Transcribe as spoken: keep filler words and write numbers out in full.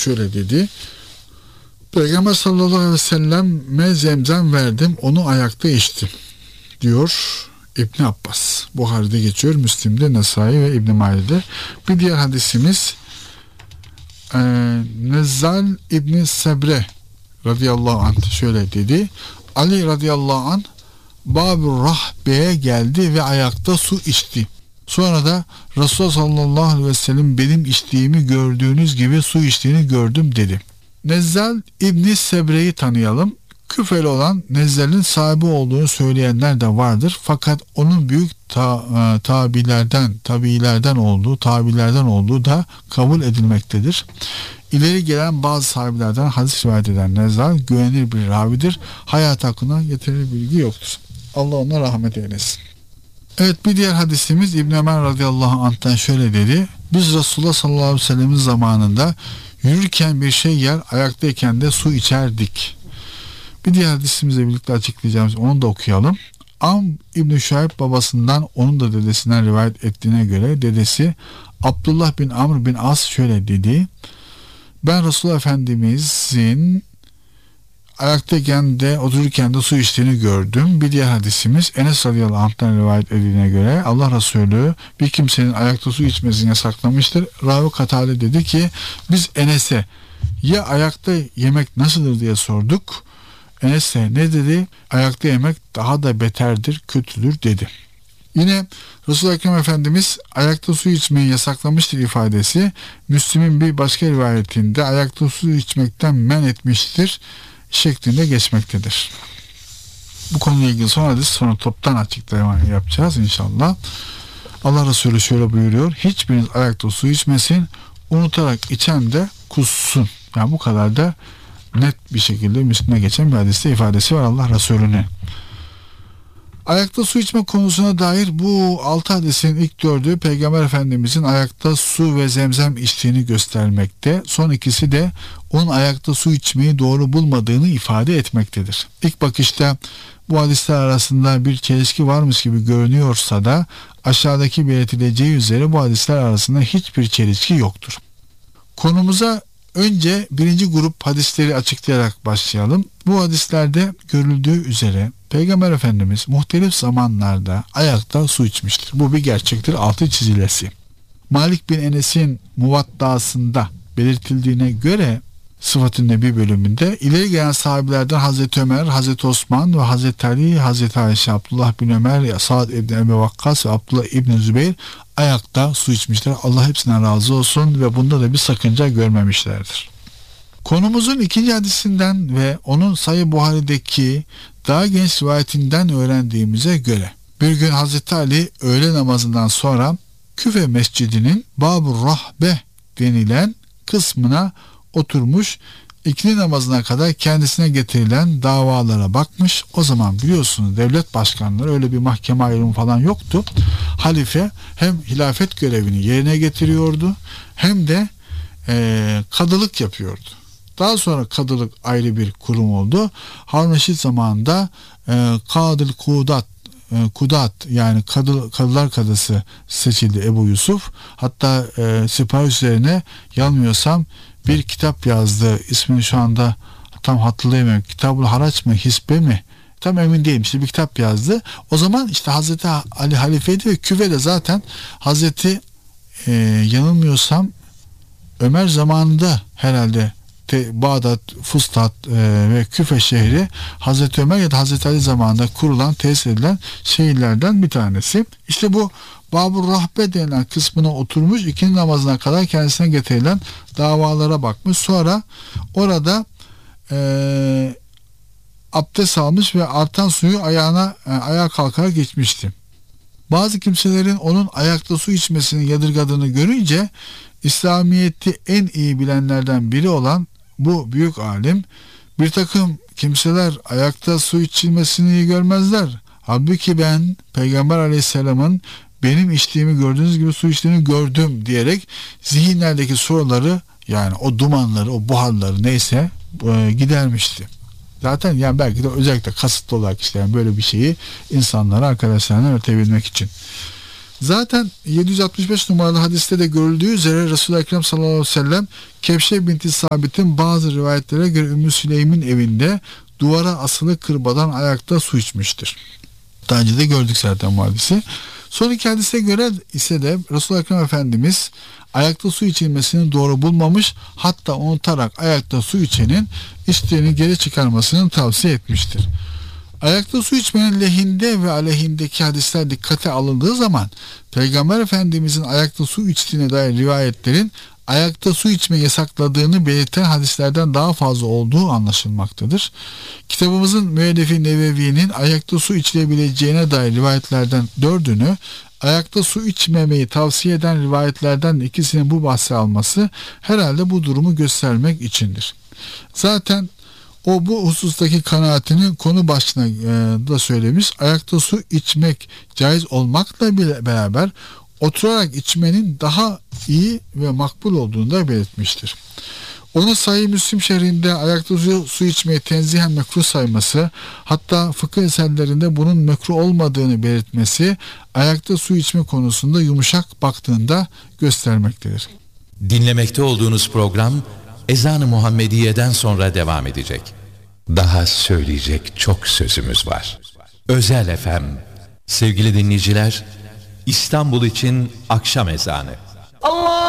şöyle dedi. Peygamber sallallahu aleyhi ve selleme zemzem verdim, onu ayakta içtim diyor İbn Abbas. Buhari'de geçiyor, Müslim'de, Nesai ve İbn Mace'de. Bir diğer hadisimiz e, Nezzal İbn Sebre radıyallahu anh şöyle dedi. Ali radıyallahu anh Bab-ı Rahbe'ye geldi ve ayakta su içti. Sonra da Resulullah sallallahu aleyhi ve sellem benim içtiğimi gördüğünüz gibi su içtiğini gördüm dedi. Nezzal İbn Sebre'yi tanıyalım. Küfeli olan Nezzal'in sahibi olduğunu söyleyenler de vardır. Fakat onun büyük ta, e, tabilerden, tabiilerden olduğu, tabilerden olduğu da kabul edilmektedir. İleri gelen bazı sahibilerden hadis rivayet eden Nezzal güvenilir bir ravidir. Hayat hakkında yeterli bilgi yoktur. Allah ona rahmet eylesin. Evet, bir diğer hadisimiz İbn Ömer radıyallahu anh'tan şöyle dedi. Biz Resulullah sallallahu aleyhi ve sellem'in zamanında yürürken bir şey yer, ayaktayken de su içerdik. Bir diğer hadisimizle birlikte açıklayacağımız, onu da okuyalım. Am İbn Şuayb babasından, onun da dedesinden rivayet ettiğine göre dedesi Abdullah bin Amr bin As şöyle dedi. Ben Resulullah Efendimizin ayaktayken de otururken de su içtiğini gördüm. Bir diğer hadisimiz Enes radıyallahu anh'tan rivayet edildiğine göre Allah Resulü bir kimsenin ayakta su içmesini yasaklamıştır. Ravi Katade dedi ki biz Enes'e ya ayakta yemek nasıldır diye sorduk. Enes de ne dedi? Ayakta yemek daha da beterdir, kötüdür dedi. Yine Resul-i Ekrem Efendimiz ayakta su içmeyi yasaklamıştır ifadesi Müslim'in bir başka rivayetinde ayakta su içmekten men etmiştir şeklinde geçmektedir. Bu konuyla ilgili son hadis sonra toptan açıklama yapacağız inşallah. Allah Resulü şöyle buyuruyor. Hiçbiriniz ayakta su içmesin, unutarak içen de kussun. Yani bu kadar da net bir şekilde Müslim'e geçen bir hadiste ifadesi var Allah Resulü'nün. Ayakta su içme konusuna dair bu altı hadisin ilk dördü Peygamber Efendimizin ayakta su ve zemzem içtiğini göstermekte. Son ikisi de onun ayakta su içmeyi doğru bulmadığını ifade etmektedir. İlk bakışta bu hadisler arasında bir çelişki varmış gibi görünüyorsa da aşağıdaki belirtileceği üzere bu hadisler arasında hiçbir çelişki yoktur. Konumuza önce birinci grup hadisleri açıklayarak başlayalım. Bu hadislerde görüldüğü üzere Peygamber Efendimiz muhtelif zamanlarda ayakta su içmiştir. Bu bir gerçektir, altı çizilesi. Malik bin Enes'in Muvatta'sında belirtildiğine göre sıfatının bir bölümünde ileri gelen sahabelerden Hazreti Ömer, Hazreti Osman ve Hazreti Ali, Hazreti Ayşe, Abdullah bin Ömer, Sa'd ibn Ebi Vakkas ve Abdullah ibn Zübeyir ayakta su içmişler. Allah hepsinden razı olsun ve bunda da bir sakınca görmemişlerdir. Konumuzun ikinci hadisinden ve onun Sahih Buhari'deki daha genç rivayetinden öğrendiğimize göre bir gün Hazreti Ali öğle namazından sonra Küfe Mescidi'nin Bab-ı Rahbe denilen kısmına oturmuş, ikindi namazına kadar kendisine getirilen davalara bakmış. O zaman biliyorsunuz devlet başkanları, öyle bir mahkeme ayrımı falan yoktu. Halife hem hilafet görevini yerine getiriyordu hem de e, kadılık yapıyordu. Daha sonra kadılık ayrı bir kurum oldu. Harun Reşit zamanında e, Kadıl Kudat e, Kudat yani kadı, kadılar kadısı seçildi Ebu Yusuf. Hatta e, sipariş üzerine yanılmıyorsam bir kitap yazdı. İsmini şu anda tam hatırlayamıyorum. Kitab-ül Haraç mı, Hisbe mi? Tam emin değilim. İşte bir kitap yazdı. O zaman işte Hazreti Ali halifeydi ve Küfe'de zaten Hazreti e, yanılmıyorsam Ömer zamanında herhalde Bağdat, Fustat e, ve Küfe şehri Hazreti Ömer ya da Hazreti Ali zamanında kurulan, tesis edilen şehirlerden bir tanesi. İşte bu Bab-ı Rahbe denilen kısmına oturmuş, ikindi namazına kadar kendisine getirilen davalara bakmış. Sonra orada e, abdest almış ve artan suyu ayağına e, ayağa kalkarak geçmişti. Bazı kimselerin onun ayakta su içmesini yadırgadığını görünce İslamiyet'i en iyi bilenlerden biri olan bu büyük alim, bir takım kimseler ayakta su içilmesini iyi görmezler. Halbuki ben Peygamber Aleyhisselam'ın benim içtiğimi gördüğünüz gibi su içtiğini gördüm diyerek zihinlerdeki soruları, yani o dumanları, o buharları neyse e, gidermişti. Zaten yani belki de özellikle kasıtlı olarak işte yani böyle bir şeyi insanlara, arkadaşlarına öğretebilmek için. Zaten yedi yüz altmış beş numaralı hadiste de görüldüğü üzere Resul-i Ekrem sallallahu aleyhi ve sellem Kevşe binti Sabit'in bazı rivayetlere göre Ümmü Süleym'in evinde duvara asılı kırbadan ayakta su içmiştir. Daha önce de gördük zaten bu hadisi. Son iki hadise göre ise de Resul-i Ekrem Efendimiz ayakta su içilmesini doğru bulmamış, hatta unutarak ayakta su içenin içtiğini geri çıkarmasını tavsiye etmiştir. Ayakta su içmenin lehinde ve aleyhindeki hadisler dikkate alındığı zaman Peygamber Efendimizin ayakta su içtiğine dair rivayetlerin ayakta su içme yasakladığını belirten hadislerden daha fazla olduğu anlaşılmaktadır. Kitabımızın müellifi Nevevi'nin ayakta su içilebileceğine dair rivayetlerden dördünü, ayakta su içmemeyi tavsiye eden rivayetlerden ikisinin bu bahsi alması herhalde bu durumu göstermek içindir. Zaten o bu husustaki kanaatini konu başına e, da söylemiş. Ayakta su içmek caiz olmakla bile beraber oturarak içmenin daha iyi ve makbul olduğunu da belirtmiştir. Onu Sahih Müslim şerhinde ayakta su, su içmeyi tenzihen mekruh sayması, hatta fıkıh eserlerinde bunun mekruh olmadığını belirtmesi, ayakta su içme konusunda yumuşak baktığında göstermektedir. Dinlemekte olduğunuz program Ezan-ı Muhammediye'den sonra devam edecek. Daha söyleyecek çok sözümüz var. Özel F M. Sevgili dinleyiciler, İstanbul için akşam ezanı. Allah!